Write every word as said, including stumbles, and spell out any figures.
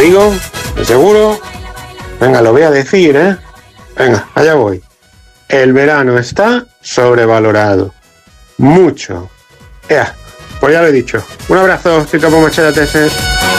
digo? ¿De seguro? Venga, lo voy a decir, ¿eh? Venga, allá voy. El verano está sobrevalorado. Mucho. Ea, pues ya lo he dicho. Un abrazo, soy Capo Machete T S.